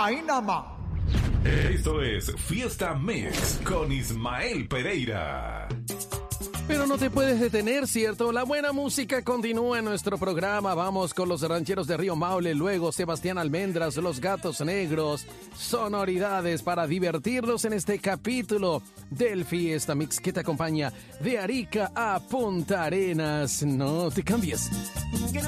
Ahí nada más. Esto es Fiesta Mix con Ismael Pereira. Pero no te puedes detener, ¿cierto? La buena música continúa en nuestro programa. Vamos con los rancheros de Río Maule, luego Sebastián Almendras, los Gatos Negros, sonoridades para divertirlos en este capítulo del Fiesta Mix que te acompaña de Arica a Punta Arenas. No te cambies.